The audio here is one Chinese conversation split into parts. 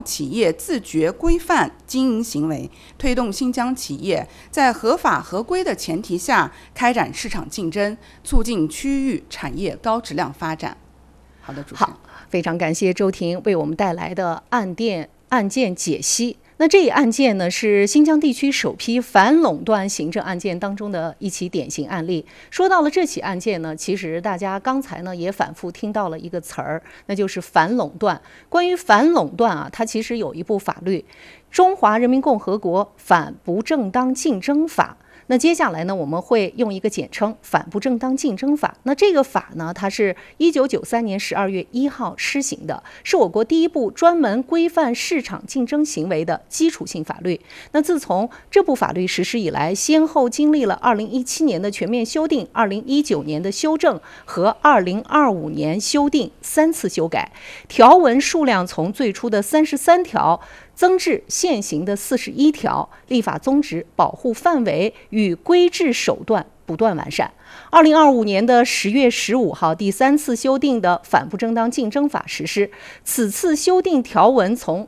企业自觉规范经营行为，推动新疆企业在合法合规的前提下开展市场竞争，促进区域产业高质量发展。好的，主持人。 好，非常感谢周婷为我们带来的案件解析。那这一案件呢，是新疆地区首批反垄断行政案件当中的一起典型案例。说到了这起案件呢，其实大家刚才呢也反复听到了一个词儿，那就是反垄断。关于反垄断啊，它其实有一部法律，《中华人民共和国反不正当竞争法》。那接下来呢，我们会用一个简称反不正当竞争法。那这个法呢，它是1993年12月1号施行的，是我国第一部专门规范市场竞争行为的基础性法律。那自从这部法律实施以来，先后经历了2017年的全面修订、2019年的修正和2025年修订3次修改，条文数量从最初的33条增至现行的41条，立法宗旨、保护范围与规制手段不断完善。2025年的10月15号，第3次修订的反不正当竞争法实施。此次修订条文从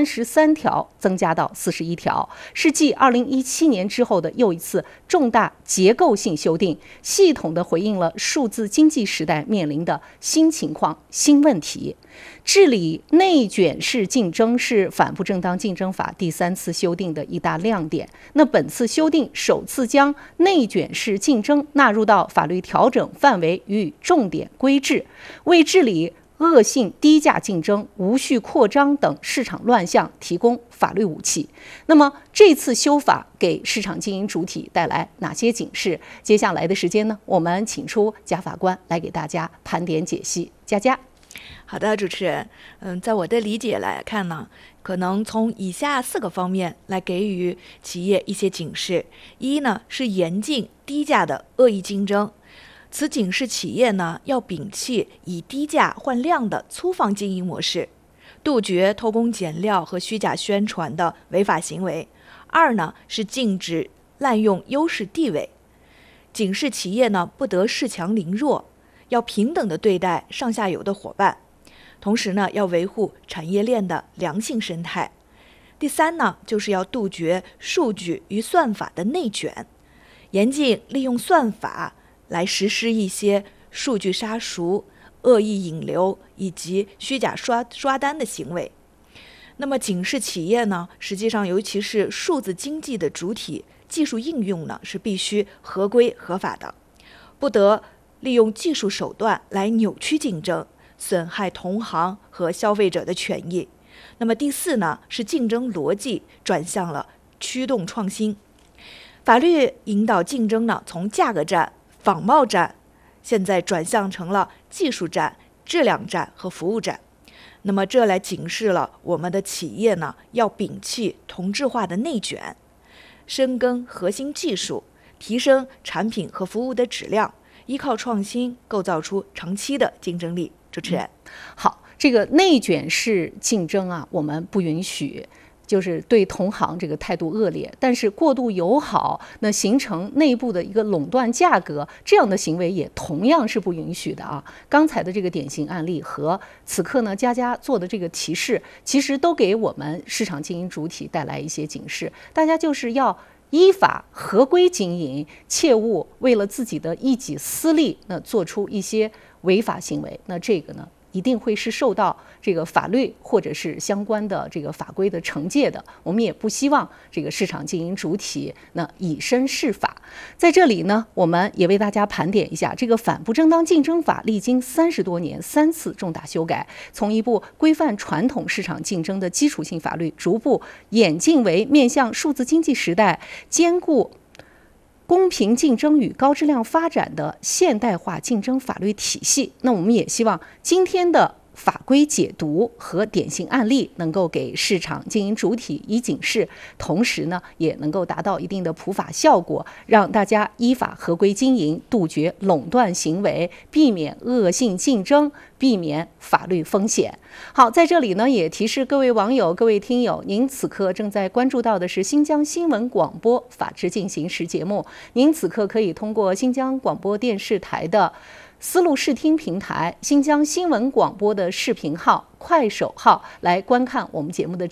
33条增加到41条，是继2017年之后的又一次重大结构性修订，系统地回应了数字经济时代面临的新情况、新问题。治理内卷式竞争是反不正当竞争法第3次修订的一大亮点。那本次修订首次将内卷式竞争纳入到法律调整范围与重点规制，为治理恶性低价竞争、无序扩张等市场乱象提供法律武器。那么这次修法给市场经营主体带来哪些警示？接下来的时间呢，我们请出贾法官来给大家盘点解析。佳佳。 好的，主持人，在我的理解来看呢，可能从以下4个方面来给予企业一些警示。一呢是严禁低价的恶意竞争，此警示企业呢要摒弃以低价换量的粗放经营模式，杜绝偷工减料和虚假宣传的违法行为。二呢是禁止滥用优势地位，警示企业呢不得恃强凌弱，要平等地对待上下游的伙伴。同时呢，要维护产业链的良性生态。第三呢，就是要杜绝数据与算法的内卷，严禁利用算法来实施一些数据杀熟、恶意引流以及虚假刷单的行为。那么警示企业呢，实际上尤其是数字经济的主体，技术应用呢是必须合规合法的，不得利用技术手段来扭曲竞争，损害同行和消费者的权益。那么第4呢，是竞争逻辑转向了驱动创新。法律引导竞争呢，从价格战、仿冒战，现在转向成了技术战、质量战和服务战。那么这来警示了我们的企业呢，要摒弃同质化的内卷，深耕核心技术，提升产品和服务的质量，依靠创新构造出长期的竞争力。主持人， 好，这个内卷式竞争啊，我们不允许，就是对同行这个态度恶劣，但是过度友好，那形成内部的一个垄断价格，这样的行为也同样是不允许的啊。刚才的这个典型案例和此刻呢佳佳做的这个提示，其实都给我们市场经营主体带来一些警示，大家就是要依法合规经营，切勿为了自己的一己私利，那做出一些违法行为，那这个呢一定会是受到这个法律或者是相关的这个法规的惩戒的。我们也不希望这个市场经营主体那以身试法。在这里呢，我们也为大家盘点一下这个反不正当竞争法历经30多年3次重大修改，从一部规范传统市场竞争的基础性法律，逐步演进为面向数字经济时代，兼顾公平竞争与高质量发展的现代化竞争法律体系。那我们也希望今天的法规解读和典型案例能够给市场经营主体以警示，同时呢也能够达到一定的普法效果，让大家依法合规经营，杜绝垄断行为，避免恶性竞争，避免法律风险。好，在这里呢也提示各位网友、各位听友，您此刻正在关注到的是新疆新闻广播《法治进行时》节目，您此刻可以通过新疆广播电视台的丝路视听平台、新疆新闻广播的视频号、快手号来观看我们节目的